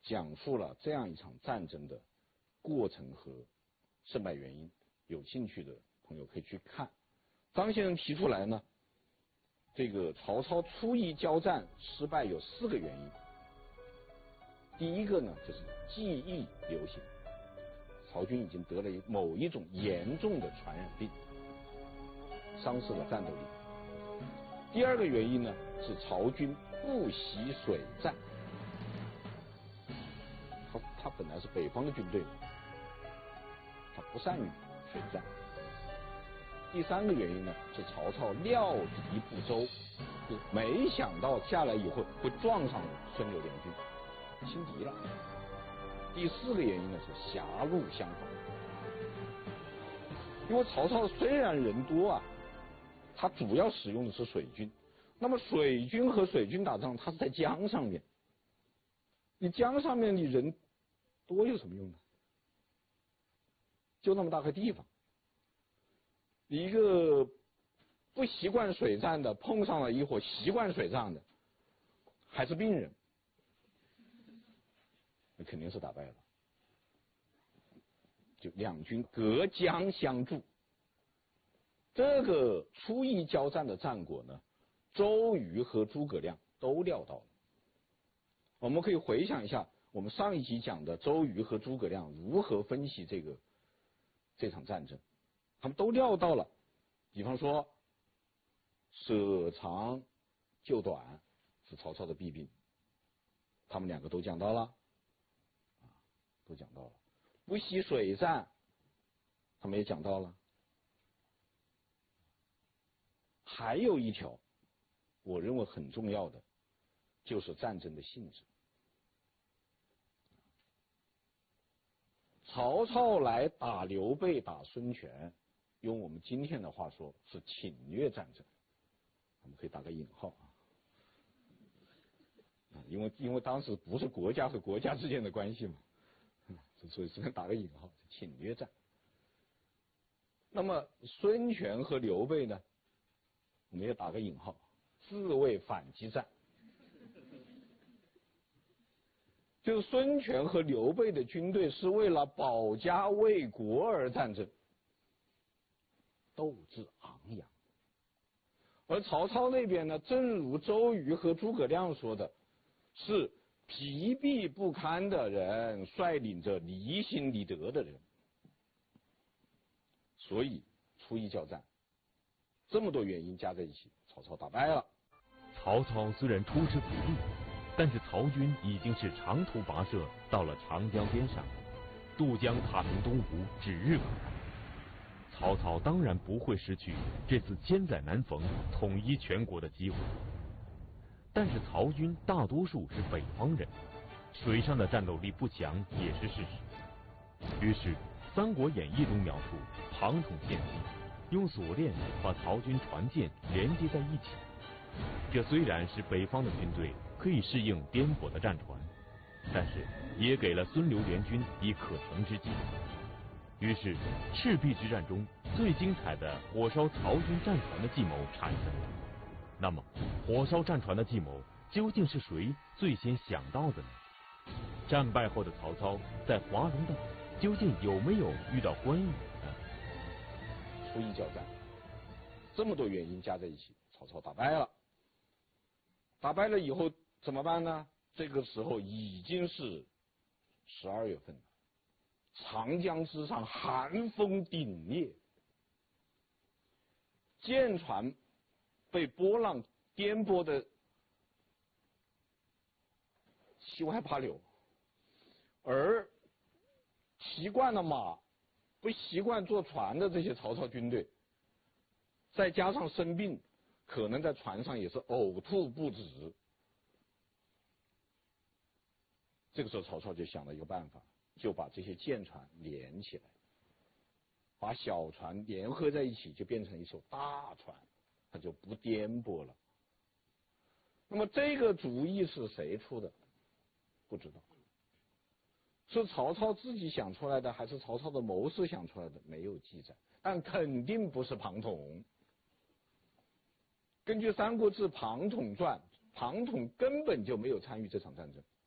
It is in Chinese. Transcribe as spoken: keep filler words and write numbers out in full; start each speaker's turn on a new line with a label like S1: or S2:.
S1: 讲述了这样一场战争的过程和胜败原因。有兴趣的朋友可以去看。张先生提出来呢，这个曹操初一交战失败有四个原因。第一个呢，就是记忆流行，曹军已经得了某一种严重的传染病，丧失了战斗力。第二个原因呢，是曹军不习水战，他他本来是北方的军队，他不善于水战。第三个原因呢，是曹操料敌不周，就没想到下来以后会撞上孙刘联军，轻敌了。第四个原因呢，是狭路相逢，因为曹操虽然人多啊，他主要使用的是水军，那么水军和水军打仗，他是在江上面，你江上面你人多有什么用呢？就那么大块地方，你一个不习惯水战的碰上了一伙习惯水战的，还是病人，那肯定是打败了。就两军隔江相助，这个初一交战的战果呢，周瑜和诸葛亮都料到了。我们可以回想一下我们上一集讲的周瑜和诸葛亮如何分析这个这场战争，他们都料到了。比方说舍长救短是曹操的弊病，他们两个都讲到了，啊，都讲到了。不习水战，他们也讲到了。还有一条，我认为很重要的，就是战争的性质。曹操来打刘备、打孙权，用我们今天的话说是侵略战争，我们可以打个引号啊，因为因为当时不是国家和国家之间的关系嘛，所以只能打个引号，侵略战。那么孙权和刘备呢，我们也打个引号，自卫反击战。就是孙权和刘备的军队是为了保家卫国而战争，斗志昂扬。而曹操那边呢，正如周瑜和诸葛亮说的，是疲弊不堪的人率领着离心离德的人。所以初一交战，这么多原因加在一起，曹操打败了。
S2: 曹操虽然出师不利，但是曹军已经是长途跋涉到了长江边上，渡江踏平东吴指日可待。曹操当然不会失去这次千载难逢统一全国的机会。但是曹军大多数是北方人，水上的战斗力不强也是事实。于是《三国演义》中描述庞统献计，用锁链把曹军船舰连接在一起。这虽然是北方的军队可以适应颠簸的战船，但是也给了孙刘联军以可乘之机。于是赤壁之战中最精彩的火烧曹军战船的计谋产生了。那么火烧战船的计谋究竟是谁最先想到的呢？战败后的曹操在华容道究竟有没有遇到关羽呢？
S1: 初一交战，这么多原因加在一起，曹操打败了。打败了以后怎么办呢？这个时候已经是十二月份了，长江之上寒风凛冽，舰船被波浪颠簸的七歪八扭，而习惯了马不习惯坐船的这些曹操军队，再加上生病，可能在船上也是呕吐不止。这个时候曹操就想了一个办法，就把这些舰船连起来，把小船联合在一起，就变成一艘大船，它就不颠簸了。那么这个主意是谁出的？不知道，是曹操自己想出来的，还是曹操的谋士想出来的？没有记载，但肯定不是庞统。根据《三国志·庞统传》，庞统根本就没有参与这场战争，